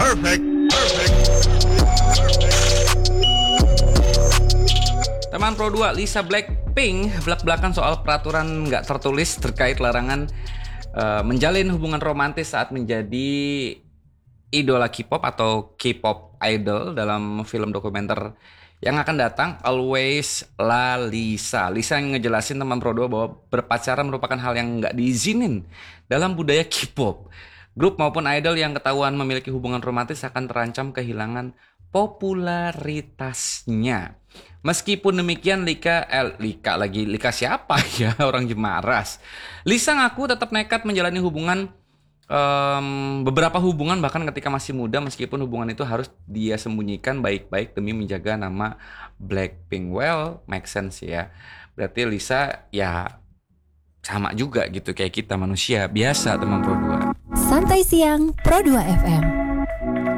Perfect. Teman Pro 2, Lisa Blackpink belak-belakan soal peraturan nggak tertulis terkait larangan menjalin hubungan romantis saat menjadi idola K-pop atau K-pop idol dalam film dokumenter yang akan datang, Always La Lisa. Lisa yang ngejelasin teman Pro 2 bahwa berpacaran merupakan hal yang nggak diizinin dalam budaya K-pop. Grup maupun idol yang ketahuan memiliki hubungan romantis akan terancam kehilangan popularitasnya. Meskipun demikian, Lika siapa ya orang Jemaras. Lisa ngaku tetap nekat menjalani hubungan, beberapa hubungan bahkan ketika masih muda, meskipun hubungan itu harus dia sembunyikan baik-baik demi menjaga nama Blackpink. Well, make sense ya. Berarti Lisa ya sama juga gitu kayak kita manusia biasa, teman Pro 2. Santai Siang Pro 2 FM.